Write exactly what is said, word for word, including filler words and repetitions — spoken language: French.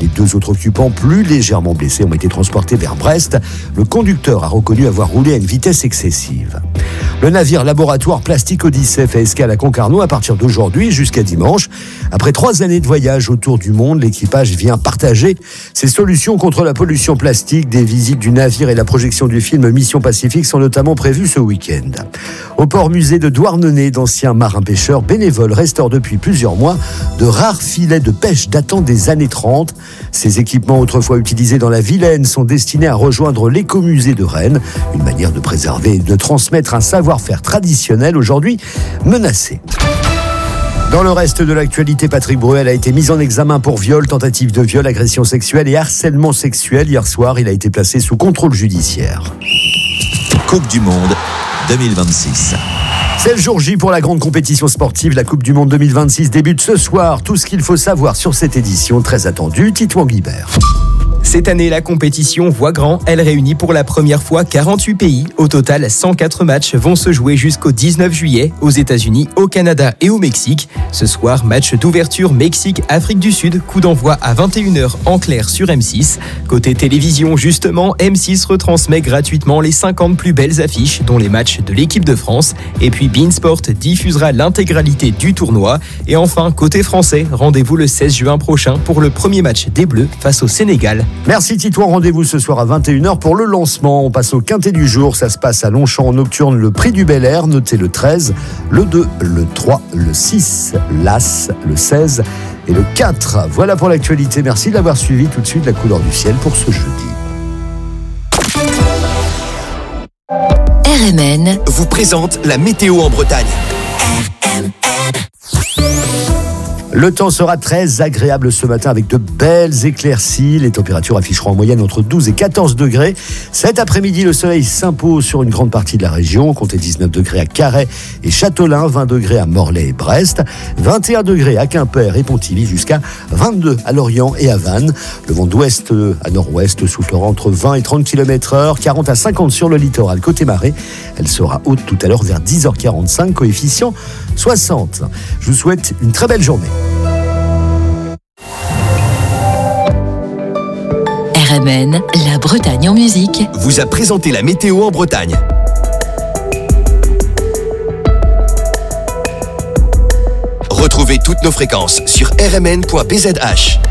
Les deux autres occupants, plus légèrement blessés, ont été transportés vers Brest. Le conducteur a reconnu avoir roulé à une vitesse excessive. Le navire laboratoire Plastique Odyssée fait escale à Concarneau à partir d'aujourd'hui jusqu'à dimanche. Après trois années de voyage autour du monde, l'équipage vient partager ses solutions contre la pollution plastique. Des visites du navire et la projection du film Mission Pacifique sont notamment prévues ce week-end. Au port musée de Douarnenez, d'anciens marins-pêcheurs bénévoles restaurent depuis plusieurs mois de rares filets de pêche datant des années trente. Ces équipements autrefois utilisés dans la Vilaine sont destinés à rejoindre l'écomusée de Rennes, une manière de préserver et de transmettre un savoir-faire traditionnel aujourd'hui menacé. Dans le reste de l'actualité, Patrick Bruel a été mis en examen pour viol, tentative de viol, agression sexuelle et harcèlement sexuel. Hier soir, il a été placé sous contrôle judiciaire. Coupe du Monde deux mille vingt-six. C'est le jour J pour la grande compétition sportive. La Coupe du Monde deux mille vingt-six débute ce soir. Tout ce qu'il faut savoir sur cette édition très attendue, Titouan Guibert. Cette année, la compétition voit grand. Elle réunit pour la première fois quarante-huit pays. Au total, cent quatre matchs vont se jouer jusqu'au dix-neuf juillet aux États-Unis, au Canada et au Mexique. Ce soir, match d'ouverture Mexique-Afrique du Sud. Coup d'envoi à vingt et une heures en clair sur M six. Côté télévision, justement, M six retransmet gratuitement les cinquante plus belles affiches, dont les matchs de l'équipe de France. Et puis beIN Sport diffusera l'intégralité du tournoi. Et enfin, côté français, rendez-vous le seize juin prochain pour le premier match des Bleus face au Sénégal. Merci Titouan, rendez-vous ce soir à vingt et une heures pour le lancement. On passe au quintet du jour, ça se passe à Longchamp en nocturne, le prix du Bel Air, notez le treize, le deux, le trois, le six, l'As, le seize et le quatre. Voilà pour l'actualité, merci de l'avoir suivi. Tout de suite la couleur du ciel pour ce jeudi. R M N vous présente la météo en Bretagne. Le temps sera très agréable ce matin avec de belles éclaircies. Les températures afficheront en moyenne entre douze et quatorze degrés. Cet après-midi, le soleil s'impose sur une grande partie de la région. Comptez dix-neuf degrés à Carhaix et Châtelain, vingt degrés à Morlaix et Brest, vingt et un degrés à Quimper et Pontivy, jusqu'à vingt-deux à Lorient et à Vannes. Le vent d'ouest à nord-ouest soufflera entre vingt et trente kilomètres heure, quarante à cinquante sur le littoral côté marée. Elle sera haute tout à l'heure vers dix heures quarante-cinq, coefficient soixante. Je vous souhaite une très belle journée. R M N, la Bretagne en musique, vous a présenté la météo en Bretagne. Retrouvez toutes nos fréquences sur r m n point b z h.